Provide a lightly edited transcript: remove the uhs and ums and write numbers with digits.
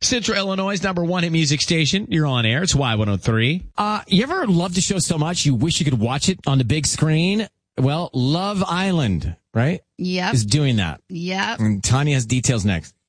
Central Illinois' #1 hit music station. You're on air. It's Y103. You ever love the show so much you wish you could watch it on the big screen? Well, Love Island, right? Yep. Is doing that. Yep. And Tanya has details next.